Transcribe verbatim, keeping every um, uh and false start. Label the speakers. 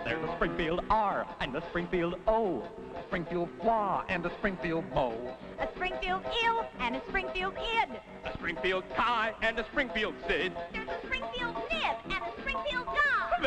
Speaker 1: There's a Springfield R and a Springfield O, a Springfield Flaw and a Springfield Mo,
Speaker 2: a Springfield Ill and a Springfield Id,
Speaker 1: a Springfield Chi and a Springfield Sid.
Speaker 2: There's a Springfield Nib and a Springfield